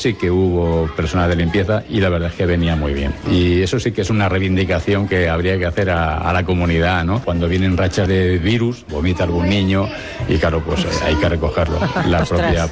sí que hubo personal de limpieza y la verdad es que venía muy bien. Y eso sí que es una reivindicación que habría que hacer a la comunidad, ¿no? Cuando vienen rachas de virus, vomita algún niño y claro, pues hay que recogerlo. La propia